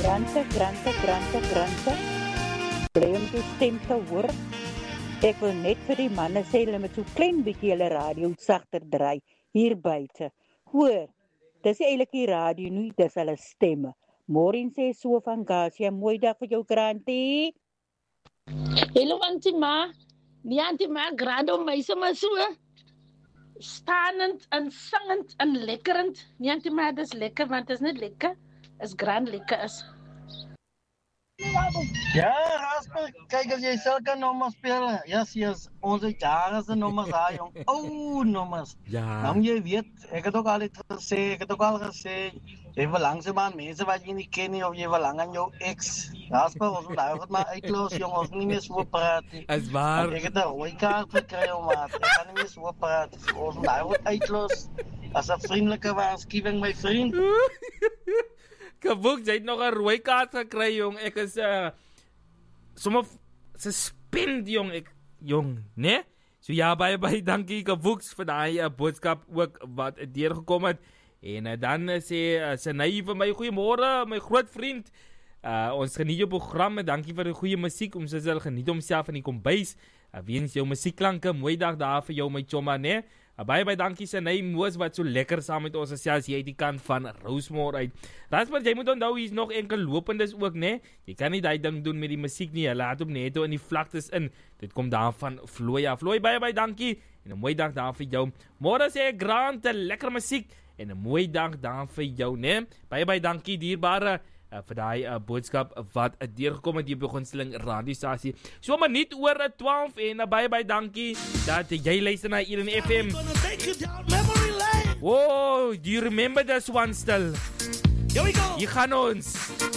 Grante. Bly om jou stem te hoor. Ek wil net vir die manne sê, hulle moet so klein bietjie hulle radio sagter draai, hier buite. Hoor, dis eintlik die radio nie, dis hulle stemme. Morin sê so van Gasia, mooi dag vir jou, Grantie. Hallo, Auntie Ma. Nee, Auntie Ma, grado my sommer so. Stanend en singend en lekkerend. Nee, Auntie Ma, dis lekker, want dit is net lekker. Is grand lekker is. Ja, Rasper, kijk als jij zulke nummers spelen. Yes, onze jaren zijn nummers daar, jong. Oh, nummers. Ja. Nou, je weet, ik heb het ook al gezegd, even langzaamaan mensen wat je niet kent, of je even lang aan jouw ex. Rasper, ons moet eigenlijk maar uitloos, jong, ons niet meer zo praten. Is waar. Ik heb een rode kaart gekregen, maat. Ik kan niet meer zo praten. Ons moet eigenlijk uitloos. Als een vriendelijke waarschuwing, mijn vriend. Kaboek, jy het nog 'n rooi kaart gekry, jong. Ek is sommer suspend, jong, né? So ja, baie dankie Kaboek vir daai boodskap ook wat deurgekom het. En dan sê Sanay vir my goeiemôre, my groot vriend. Ons geniet jou program en dankie vir die goeie musiek. Ons sal geniet homself in die kombuis. Weens jou musiekklanke, mooi dag daar vir jou my chomma, né? Baie dankie Sanay Moos wat so lekker saam met ons gesels hier uit die kant van Rosemore uit. Rasper, jy moet onthou hier is nog enkel lopendes ook, né? Jy kan nie daai ding doen met die musiek nie. Jy laat hom net in die vlaktes in. Dit kom daar van Floya. Floy, baie dankie en 'n mooi dag daar vir jou. Môre sê ek grante lekker musiek en 'n mooi dag daar vir jou, né? Baie dankie dierbare vir daai boodskap wat deurgekom het hier by gunsteling radiostasie. So maar net oor 12 en baie dankie dat jy luister na Eden FM. Whoa, do you remember this one still? Here we go. Hier gaan ons.